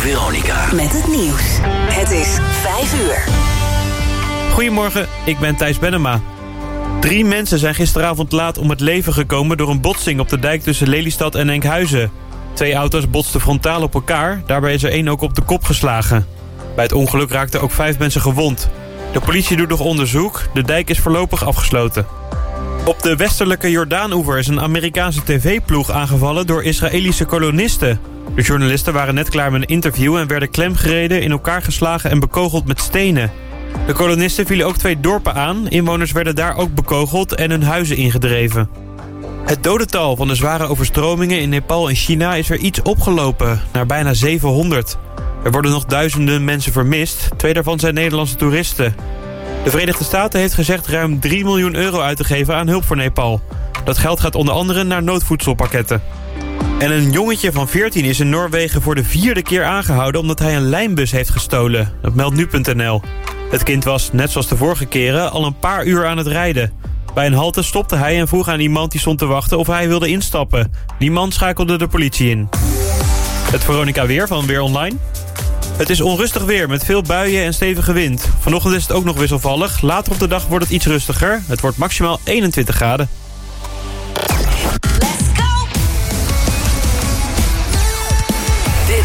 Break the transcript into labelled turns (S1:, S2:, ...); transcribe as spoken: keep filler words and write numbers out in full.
S1: Veronica.
S2: Met het nieuws. Het is vijf uur.
S3: Goedemorgen, ik ben Thijs Bennema. Drie mensen zijn gisteravond laat om het leven gekomen door een botsing op de dijk tussen Lelystad en Enkhuizen. Twee auto's botsten frontaal op elkaar, daarbij is er één ook op de kop geslagen. Bij het ongeluk raakten ook vijf mensen gewond. De politie doet nog onderzoek, de dijk is voorlopig afgesloten. Op de westelijke Jordaan-oever is een Amerikaanse tv-ploeg aangevallen door Israëlische kolonisten. De journalisten waren net klaar met een interview en werden klemgereden, in elkaar geslagen en bekogeld met stenen. De kolonisten vielen ook twee dorpen aan, inwoners werden daar ook bekogeld en hun huizen ingedreven. Het dodental van de zware overstromingen in Nepal en China is weer iets opgelopen, naar bijna zevenhonderd. Er worden nog duizenden mensen vermist, twee daarvan zijn Nederlandse toeristen. De Verenigde Staten heeft gezegd ruim drie miljoen euro uit te geven aan hulp voor Nepal. Dat geld gaat onder andere naar noodvoedselpakketten. En een jongetje van veertien is in Noorwegen voor de vierde keer aangehouden omdat hij een lijnbus heeft gestolen. Dat meldt nu punt n l. Het kind was, net zoals de vorige keren, al een paar uur aan het rijden. Bij een halte stopte hij en vroeg aan iemand die stond te wachten of hij wilde instappen. Die man schakelde de politie in. Het Veronica weer van Weer Online. Het is onrustig weer met veel buien en stevige wind. Vanochtend is het ook nog wisselvallig. Later op de dag wordt het iets rustiger. Het wordt maximaal eenentwintig graden.